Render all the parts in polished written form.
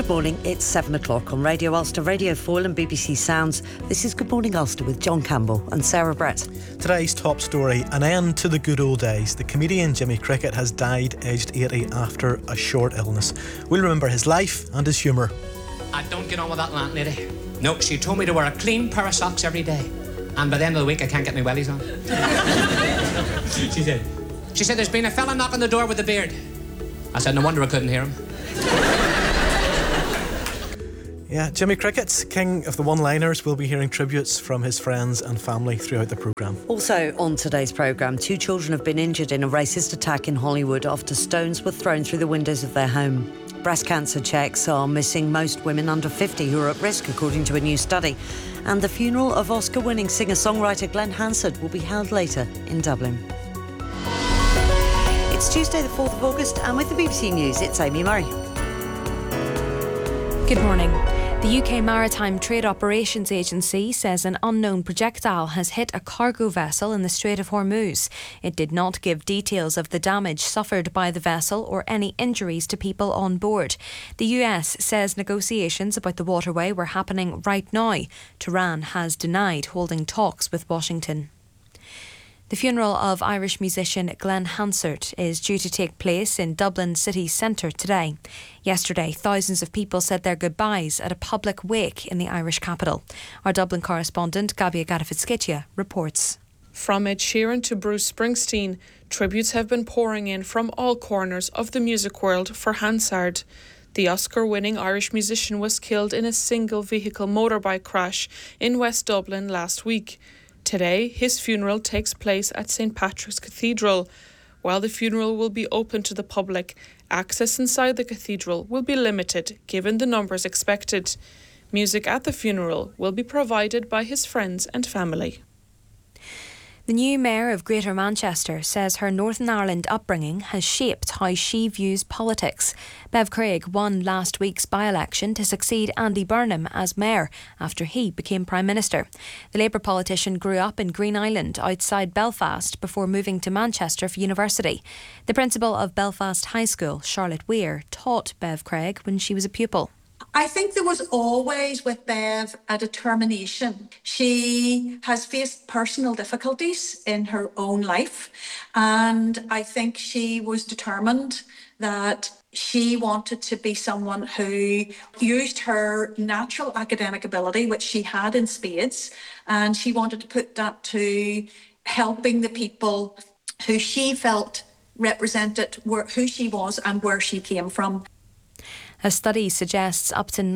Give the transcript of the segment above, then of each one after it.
morning, it's 7 o'clock on Radio Ulster, Radio Foyle and BBC Sounds. This is Good Morning Ulster with John Campbell and Sarah Brett. Today's top story, an end to the good old days. The comedian Jimmy Cricket has died aged 80 after a short illness. We'll remember his life and his humour. I don't get on with that landlady. No, she told me to wear a clean pair of socks every day. And by the end of the week, I can't get my wellies on. She said, there's been a fella knocking the door with a beard. I said, no wonder I couldn't hear him. Yeah, Jimmy Cricket, king of the one-liners, will be hearing tributes from his friends and family throughout the programme. Also on today's programme, 2 children have been injured in a racist attack in Hollywood after stones were thrown through the windows of their home. Breast cancer checks are missing most women under 50 who are at risk, according to a new study. And the funeral of Oscar-winning singer-songwriter Glenn Hansard will be held later in Dublin. It's Tuesday the 4th of August, and with the BBC News, it's Amy Murray. Good morning. The UK Maritime Trade Operations Agency says an unknown projectile has hit a cargo vessel in the Strait of Hormuz. It did not give details of the damage suffered by the vessel or any injuries to people on board. The US says negotiations about the waterway were happening right now. Tehran has denied holding talks with Washington. The funeral of Irish musician Glenn Hansard is due to take place in Dublin city centre today. Yesterday, thousands of people said their goodbyes at a public wake in the Irish capital. Our Dublin correspondent, Gabby Agata-Fitzgitia, reports. From Ed Sheeran to Bruce Springsteen, tributes have been pouring in from all corners of the music world for Hansard. The Oscar-winning Irish musician was killed in a single-vehicle motorbike crash in West Dublin last week. Today, his funeral takes place at St Patrick's Cathedral. While the funeral will be open to the public, access inside the cathedral will be limited given the numbers expected. Music at the funeral will be provided by his friends and family. The new mayor of Greater Manchester says her Northern Ireland upbringing has shaped how she views politics. Bev Craig won last week's by-election to succeed Andy Burnham as mayor after he became Prime Minister. The Labour politician grew up in Green Island outside Belfast before moving to Manchester for university. The principal of Belfast High School, Charlotte Weir, taught Bev Craig when she was a pupil. I think there was always with Bev a determination. She has faced personal difficulties in her own life, and I think she was determined that she wanted to be someone who used her natural academic ability, which she had in spades, and she wanted to put that to helping the people who she felt represented who she was and where she came from. A study suggests up to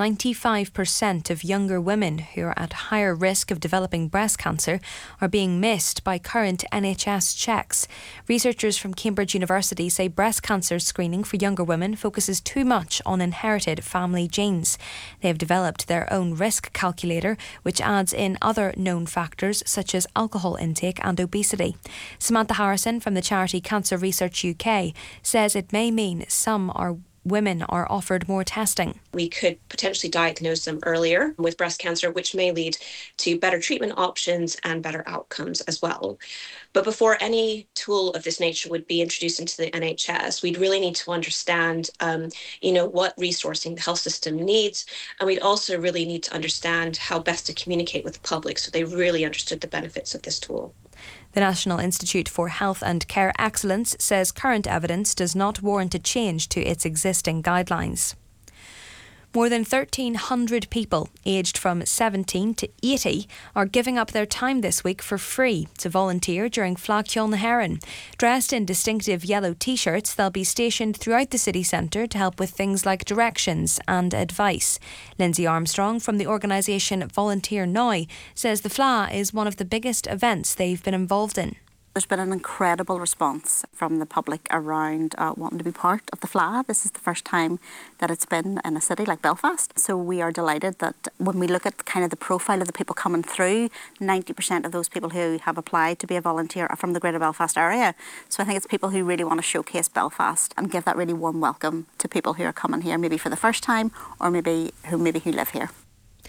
95% of younger women who are at higher risk of developing breast cancer are being missed by current NHS checks. Researchers from Cambridge University say breast cancer screening for younger women focuses too much on inherited family genes. They have developed their own risk calculator, which adds in other known factors such as alcohol intake and obesity. Samantha Harrison from the charity Cancer Research UK says it may mean women are offered more testing. We could potentially diagnose them earlier with breast cancer, which may lead to better treatment options and better outcomes as well. But before any tool of this nature would be introduced into the NHS, we'd really need to understand, what resourcing the health system needs. And we'd also really need to understand how best to communicate with the public so they really understood the benefits of this tool. The National Institute for Health and Care Excellence says current evidence does not warrant a change to its existing guidelines. More than 1,300 people aged from 17 to 80 are giving up their time this week for free to volunteer during Fleadh Cheoil na hÉireann. Dressed in distinctive yellow t-shirts, they'll be stationed throughout the city centre to help with things like directions and advice. Lindsay Armstrong from the organisation Volunteer Now says the Fleadh is one of the biggest events they've been involved in. There's been an incredible response from the public around wanting to be part of the Fleadh. This is the first time that it's been in a city like Belfast. So we are delighted that when we look at kind of the profile of the people coming through, 90% of those people who have applied to be a volunteer are from the Greater Belfast area. So I think it's people who really want to showcase Belfast and give that really warm welcome to people who are coming here maybe for the first time or maybe who live here.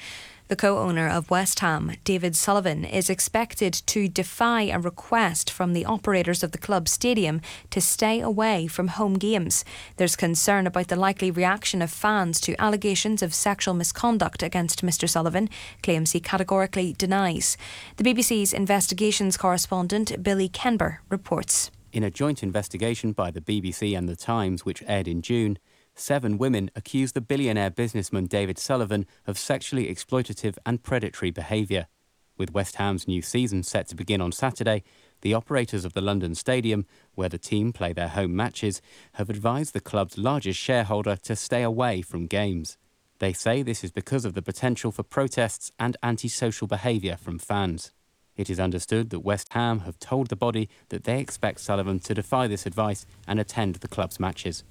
The co-owner of West Ham, David Sullivan, is expected to defy a request from the operators of the club's stadium to stay away from home games. There's concern about the likely reaction of fans to allegations of sexual misconduct against Mr Sullivan, claims he categorically denies. The BBC's investigations correspondent Billy Kenber reports. In a joint investigation by the BBC and The Times, which aired in June, 7 women accused the billionaire businessman David Sullivan of sexually exploitative and predatory behaviour. With West Ham's new season set to begin on Saturday, the operators of the London Stadium, where the team play their home matches, have advised the club's largest shareholder to stay away from games. They say this is because of the potential for protests and antisocial behaviour from fans. It is understood that West Ham have told the body that they expect Sullivan to defy this advice and attend the club's matches.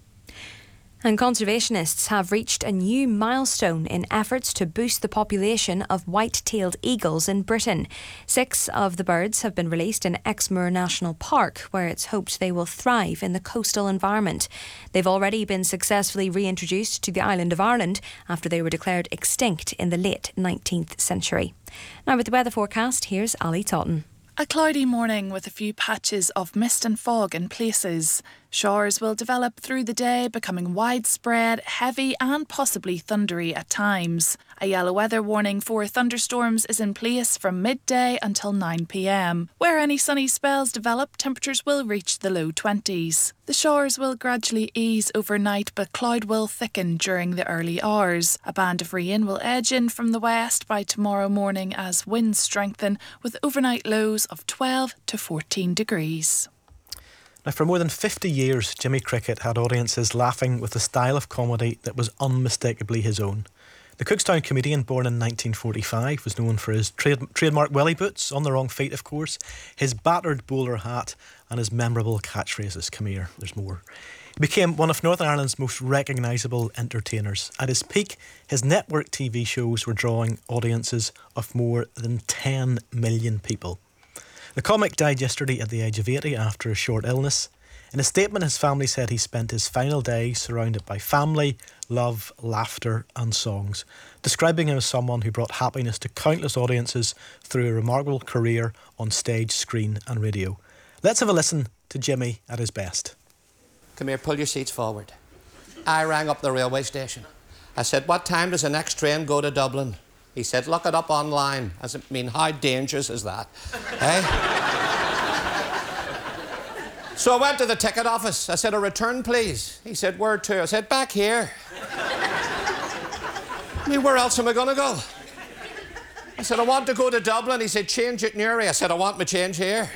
And conservationists have reached a new milestone in efforts to boost the population of white-tailed eagles in Britain. 6 of the birds have been released in Exmoor National Park, where it's hoped they will thrive in the coastal environment. They've already been successfully reintroduced to the island of Ireland after they were declared extinct in the late 19th century. Now with the weather forecast, here's Ali Totten. A cloudy morning with a few patches of mist and fog in places. Showers will develop through the day, becoming widespread, heavy and possibly thundery at times. A yellow weather warning for thunderstorms is in place from midday until 9 p.m. Where any sunny spells develop, temperatures will reach the low 20s. The showers will gradually ease overnight, but cloud will thicken during the early hours. A band of rain will edge in from the west by tomorrow morning as winds strengthen, with overnight lows of 12 to 14 degrees. Now, for more than 50 years, Jimmy Cricket had audiences laughing with a style of comedy that was unmistakably his own. The Cookstown comedian, born in 1945, was known for his trademark welly boots, on the wrong feet of course, his battered bowler hat and his memorable catchphrases. Come here, there's more. He became one of Northern Ireland's most recognisable entertainers. At his peak, his network TV shows were drawing audiences of more than 10 million people. The comic died yesterday at the age of 80 after a short illness. In a statement, his family said he spent his final days surrounded by family, love, laughter and songs, describing him as someone who brought happiness to countless audiences through a remarkable career on stage, screen and radio. Let's have a listen to Jimmy at his best. Come here, pull your seats forward. I rang up the railway station. I said, what time does the next train go to Dublin? He said, look it up online. I said, how dangerous is that? Hey? So I went to the ticket office. I said, a return, please. He said, where to? I said, back here. Where else am I going to go? I said, I want to go to Dublin. He said, change it near me. I said, I want my change here.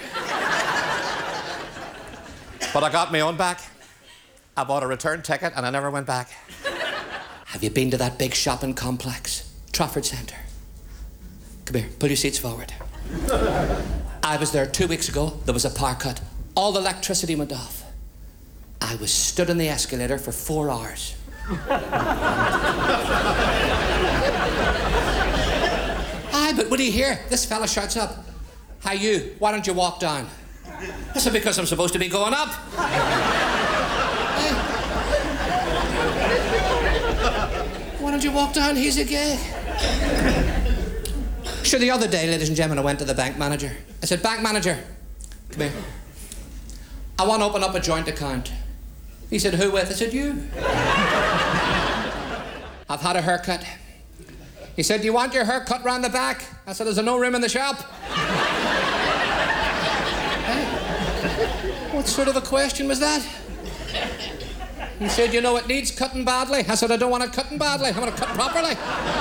But I got my own back. I bought a return ticket and I never went back. Have you been to that big shopping complex? Trafford Centre. Come here, pull your seats forward. I was there 2 weeks ago. There was a power cut. All the electricity went off. I was stood in the escalator for 4 hours. Aye, but what do you hear? This fella shouts up. Hi, you, why don't you walk down? I said, because I'm supposed to be going up. Why don't you walk down? He's a gay. Sure, the other day, ladies and gentlemen, I went to the bank manager. I said, bank manager, come here. I want to open up a joint account. He said, who with? I said, you. I've had a haircut. He said, do you want your hair cut round the back? I said, there's no room in the shop. Hey, what sort of a question was that? He said, you know, it needs cutting badly. I said, I don't want it cutting badly. I want it cut properly.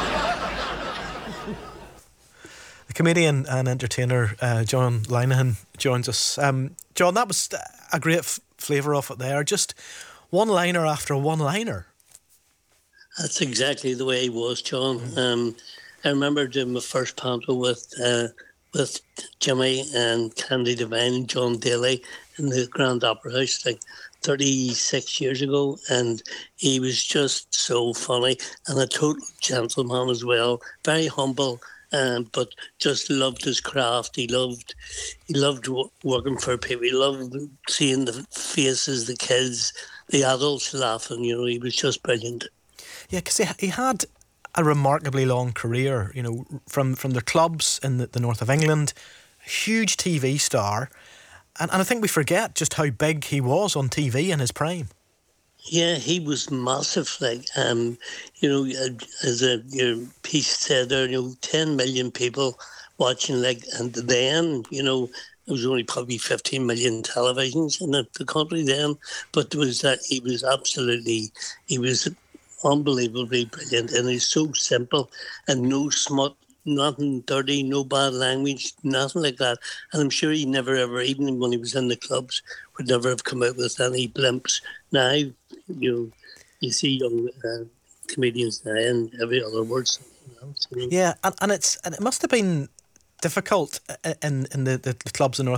The comedian and entertainer John Linehan joins us. John, that was a great flavour of it there. Just one-liner after one-liner. That's exactly the way he was, John. I remember doing my first panto with Jimmy and Candy Devine and John Daly in the Grand Opera House, like 36 years ago, and he was just so funny and a total gentleman as well. Very humble, but just loved his craft. He loved working for people. He loved seeing the faces, the kids, the adults laughing. You know, he was just brilliant. Yeah, because he had a remarkably long career, you know, from the clubs in the north of England, huge TV star. And I think we forget just how big he was on TV in his prime. Yeah, he was massive. Like, you know, as your piece said there, you know, 10 million people watching. Like, and then, you know, there was only probably 15 million televisions in the country then. But there was that he was unbelievably brilliant, and he's so simple and no smut. Nothing dirty, no bad language, nothing like that. And I'm sure he never ever, even when he was in the clubs, would never have come out with any blimps. Now, you see young comedians now and every other word something else. You know? Yeah, and it must have been difficult in the clubs in North